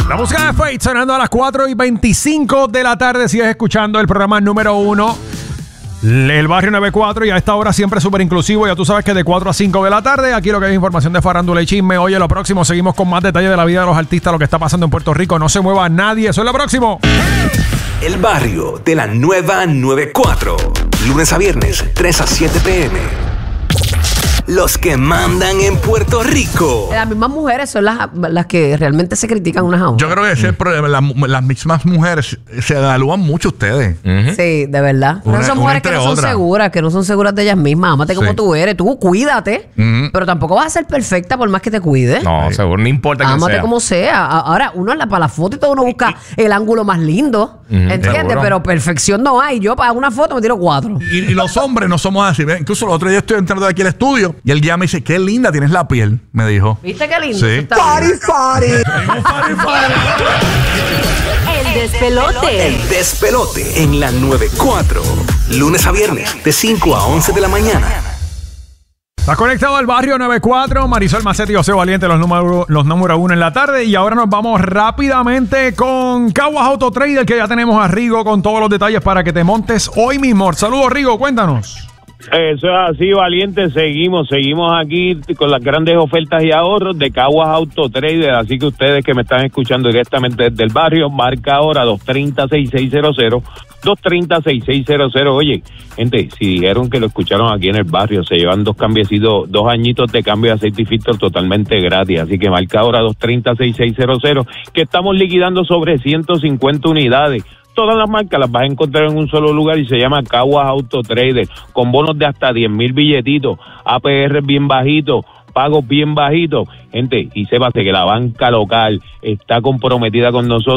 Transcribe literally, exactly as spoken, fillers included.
La música de Fate sonando a las cuatro y veinticinco de la tarde. Sigues escuchando el programa número uno, El Barrio noventa y cuatro, y a esta hora siempre súper inclusivo. Ya tú sabes que de cuatro a cinco de la tarde, aquí lo que hay es información de farándula y chisme. Oye, lo próximo, seguimos con más detalles de la vida de los artistas, lo que está pasando en Puerto Rico. No se mueva nadie, eso es lo próximo. El Barrio de la Nueva noventa y cuatro. Lunes a viernes, tres a siete p m Los que mandan en Puerto Rico. Las mismas mujeres son las, las que realmente se critican unas a otras. Yo creo que ese es el problema. Las, las mismas mujeres se evalúan mucho ustedes. Uh-huh. Sí, de verdad. Una, pero son mujeres que no son otra. seguras, que no son seguras de ellas mismas. Ámate sí. como tú eres. Tú cuídate, uh-huh. pero tampoco vas a ser perfecta por más que te cuides. No, seguro, no importa quién Ámate sea. como sea. Ahora, uno la, para la foto y todo uno busca y, el ángulo más lindo. Uh-huh. ¿Entiendes? Seguro. Pero perfección no hay. Yo para una foto me tiro cuatro. Y, y los hombres no somos así. ¿Ves? Incluso el otro día estoy entrando de aquí al estudio y el guía me dice, ¿qué linda tienes la piel? Me dijo. ¿Viste qué lindo? Sí. Party, party. El despelote. El despelote en la noventa y cuatro. Lunes a viernes, de cinco a once de la mañana. Está conectado al Barrio noventa y cuatro, Marisol Macetti y José Valiente, los número, los número uno en la tarde. Y ahora nos vamos rápidamente con Caguas Auto Trader, que ya tenemos a Rigo con todos los detalles para que te montes hoy mismo. Saludos, Rigo, cuéntanos. Eso es así, Valiente. Seguimos, seguimos aquí con las grandes ofertas y ahorros de Caguas Auto Trader. Así que ustedes que me están escuchando directamente desde el barrio, marca ahora dos tres cero, seis seis cero cero, dos tres cero, seis seis cero cero. Oye, gente, si dijeron que lo escucharon aquí en el barrio, se llevan dos cambiecitos, dos añitos de cambio de aceite y filtro totalmente gratis. Así que marca ahora dos tres cero, seis seis cero cero, que estamos liquidando sobre ciento cincuenta unidades. Todas las marcas las vas a encontrar en un solo lugar y se llama Caguas Auto Trader, con bonos de hasta diez mil billetitos, A P R bien bajitos, pagos bien bajitos. Gente, y sépase que la banca local está comprometida con nosotros.